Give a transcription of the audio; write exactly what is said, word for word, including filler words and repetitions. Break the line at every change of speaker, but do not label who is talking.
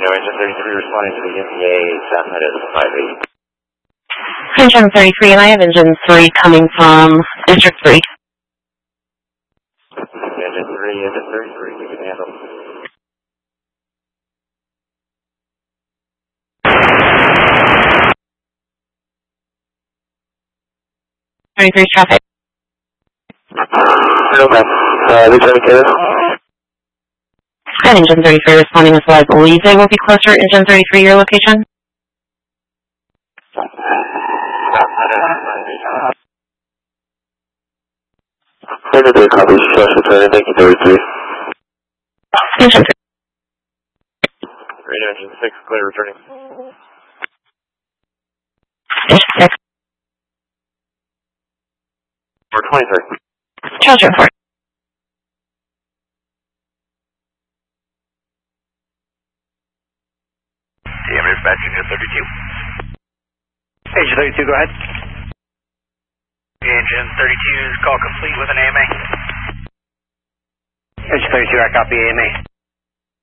Engine thirty-three responding to the N P A, south head at five eight.
Engine thirty-three, and I have engine three coming from District three.
Engine three, engine thirty-three, we can handle.
thirty-three traffic.
Hello, ma'am. Uh, this is Kevin.
And engine thirty-three responding as well. I believe they will be closer. Engine thirty-three, your location?
thirty-three, copy. Social training, thank you, thirty-three.
Engine three.
Radio engine six, clear returning.
Engine six.
For twenty-three.
Charge report.
D M dispatch, engine thirty-two.
Engine thirty-two, go ahead.
Engine thirty-two is call complete with an A M A.
Engine thirty-two, I copy A M A.